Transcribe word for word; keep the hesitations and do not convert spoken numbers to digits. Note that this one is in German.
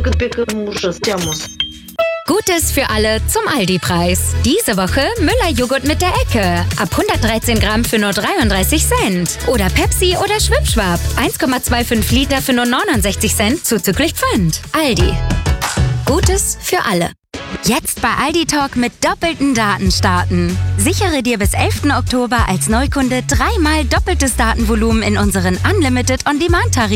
Gutes für alle zum Aldi-Preis. Diese Woche Müller-Joghurt mit der Ecke. Ab hundertdreizehn Gramm für nur dreiunddreißig Cent. Oder Pepsi oder Schwipschwap. eins Komma fünfundzwanzig Liter für nur neunundsechzig Cent zuzüglich Pfand. Aldi. Gutes für alle. Jetzt bei Aldi Talk mit doppelten Daten starten. Sichere dir bis elften Oktober als Neukunde dreimal doppeltes Datenvolumen in unseren Unlimited On-Demand-Tarifen.